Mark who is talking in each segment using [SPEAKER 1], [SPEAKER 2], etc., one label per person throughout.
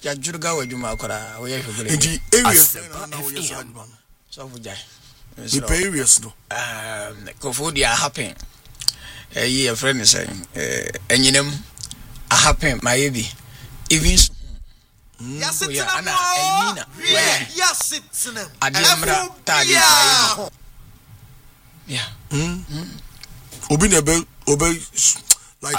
[SPEAKER 1] ya juruga wa juma kora we hwegule
[SPEAKER 2] enti areas na wo yes adman
[SPEAKER 1] so for jai
[SPEAKER 2] the areas no
[SPEAKER 1] kofo dia happen ye friend is enyinem a happen my be even
[SPEAKER 3] yes it's
[SPEAKER 1] ana Elmina
[SPEAKER 3] yes it's na
[SPEAKER 1] ademra tadi yeah
[SPEAKER 2] obi na be like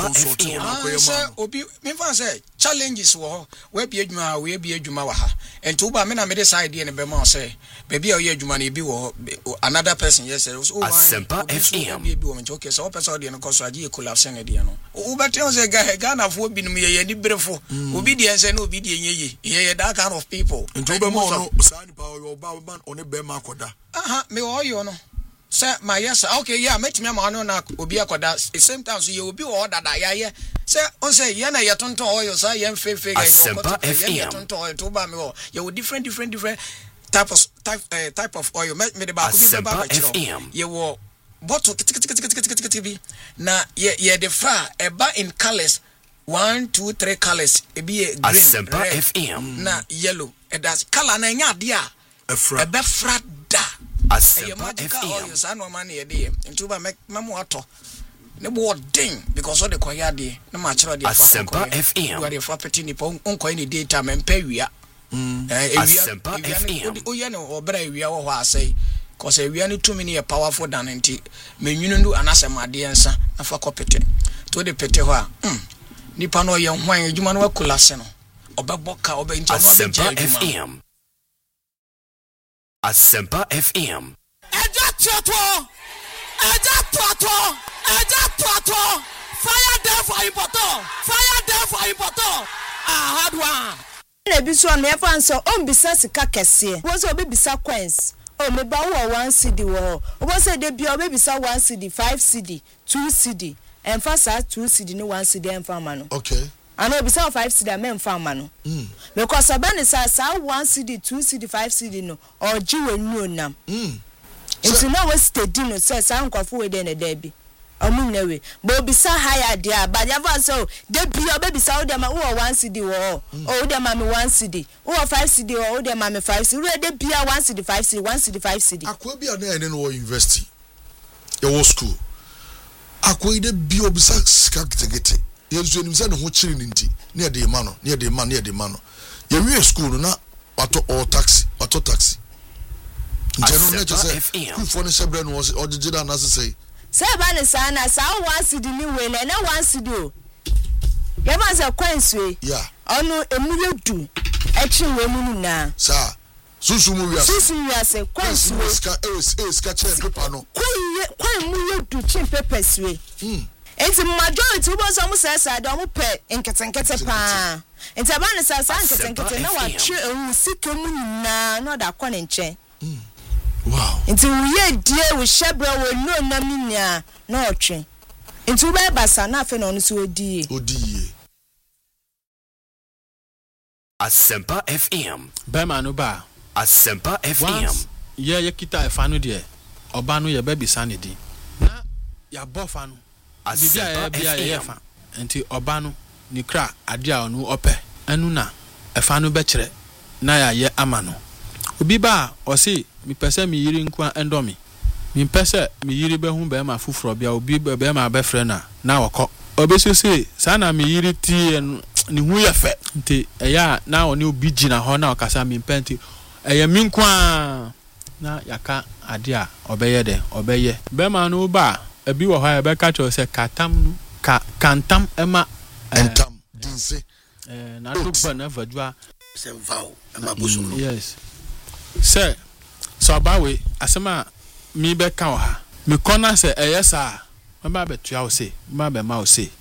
[SPEAKER 1] obi me fan say challenges wo we bi adwuma we bi adwuma wa ha ento ba me na me decide ne be ma say baby o ye adwuma na bi wo another person yes
[SPEAKER 4] Asempa FM
[SPEAKER 1] bi wo me okay so person de no ko so agi e collapse ne de no o better say Ghana fo bi no ye ni brefo obi de say na obi de ye that kind of people
[SPEAKER 2] ento be mo no sani pa o ba man on be ma koda
[SPEAKER 1] me o yo no say my yes okay yeah met me ma no na obi akoda same time so ye obi o dada ya say on say ye na ye tonton oil so ye fefe ga ye tonton oil to ba me o ye different type of oil me the ba ko bi ba chiro ye wo bottle bi na ye the fra eba in colors 1 2 3 colors e bi green red na yellow e das color na nya de a ebe fra da
[SPEAKER 4] Asempa FM
[SPEAKER 1] sano man ye de ntuba memo ato ne bo den because of the koya de na ma chiro de
[SPEAKER 4] Asempa FM
[SPEAKER 1] we dey property ni po onko ni data mempa wia
[SPEAKER 4] Asempa FM
[SPEAKER 1] o ye no obra wia wo ho asai cause wia ni tumi ni powerful than nti menwunu ndu anasemade ensa na fa kopete to de pete ho a nipa no ye hwan adwuma no akulase no obeboka obenti no
[SPEAKER 4] Asempa FM Asempa FM
[SPEAKER 3] Eja toto fire there for important hard one
[SPEAKER 5] na bi so na fan so on bisa sika kese wo so be bisa coins o me ba wo 1 cd wo wo say de bia o be bisa 1 cd 5 cd 2 cd en fa sa 2 cd ni 1 cd en fa ma no
[SPEAKER 2] okay
[SPEAKER 5] ana be say 5 cd men fa ma no because abani sa 1 cd 2 cd 5 cd no o ji wenu onam nti na we steady no say sa nkofo we de na da bi amunnewe bo bisa higher dia but never so de bia o be bisa o de ma wo 1 cd wo o de ma me 1 cd wo 5 cd wo de ma me 5 cd we de bia 1 cd 5 cd 1 cd 5 cd
[SPEAKER 2] akwa bia na ene no university e wo school akwa de bia o bisa ska gete yesu enim se ne ho chiri nti ne ye de ma no ye wi school na wato all taxi njeno na je se for ne sebre no o jijira na se
[SPEAKER 5] say ba ne sa na sa 1 cd ni we na 1 cd o ye ba se coins we
[SPEAKER 2] yeah
[SPEAKER 5] onu emuyedu echi we mu na
[SPEAKER 2] sa susu mu wia
[SPEAKER 5] se coins we
[SPEAKER 2] ska che paper no
[SPEAKER 5] kwan mu yedu chin papers we enti majority wo so mo say do mo pe nkete pa enti ba ne sa nkete na wa twe ewu sika mu na da kwa ne nche
[SPEAKER 2] wow
[SPEAKER 5] enti we die we shebra we no na minia na otwe enti wo ba basa na afa na onu so odie
[SPEAKER 4] Asempa FM
[SPEAKER 6] Bema no ba
[SPEAKER 4] Asempa FM
[SPEAKER 6] ye kita efa no de oba no ye ba bisa ne di na ya bofa no
[SPEAKER 4] Asempa FM
[SPEAKER 6] enti oba no ni kra ade a onu ope anu na efa no be kire na ya ye ama no obi ba o si mi pese mi yiri nkwa endomi mi pese mi yiri be hu be ma fufuro bia obi be ma be frɛ na wokɔ obeso si sana mi yiri ti ni hu ye fe nti eya na oni obi gina ho na okasa mi penti eya mi nkwa na yaka ade a obeye de obeye be ma no ba abi wo ha be ka cho se katam no kantam ema
[SPEAKER 2] entam dinse
[SPEAKER 6] na to ba na vadua
[SPEAKER 2] se vao ema boso no
[SPEAKER 6] yes se so bawe asema mi be ka ha mi kona se eyesa ma be tua o se ma be ma o se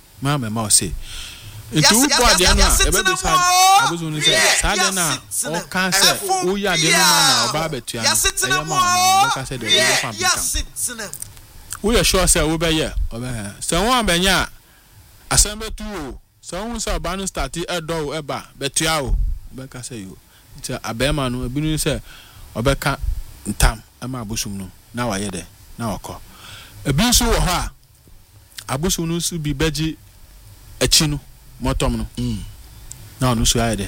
[SPEAKER 6] itu po ade na e be bisa abuzu ni se sa de na o kan se o ya de no na oba be tua e ma o ka se de o fa bi we are sure say we be here oba se won abenya asembe tu o se won say oba no start e do e ba be tua o be ka se yo nti abema no ebinu se obeka ntam ama abusum no na wa ye de na wakọ ebi so wo ha abusum no su bi beji achi no motom no na onu so aye de